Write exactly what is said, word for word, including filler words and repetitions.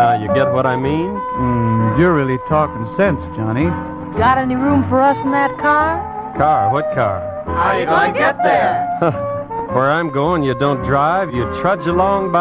Now, you get what I mean? Mm, you're really talking sense, Johnny. Got any room for us in that car? Car? What car? How you gonna get there? Where I'm going, you don't drive, you trudge along by